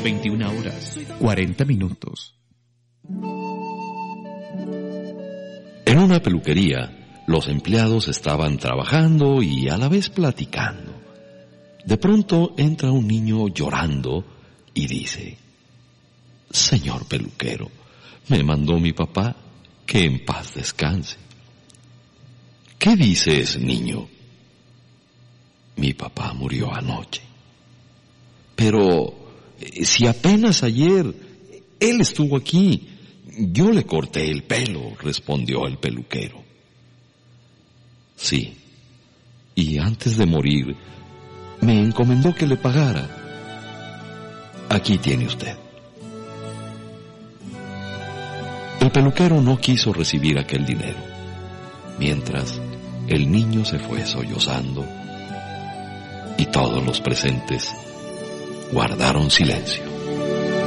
21:40. En una peluquería, los empleados estaban trabajando y a la vez platicando. De pronto entra un niño llorando y dice: «Señor peluquero, me mandó mi papá que en paz descanse». «¿Qué dice ese niño?». «Mi papá murió anoche». «Pero si apenas ayer él estuvo aquí, yo le corté el pelo», respondió el peluquero. «Sí, y antes de morir me encomendó que le pagara. Aquí tiene usted». El peluquero no quiso recibir aquel dinero, mientras el niño se fue sollozando y todos los presentes guardaron silencio.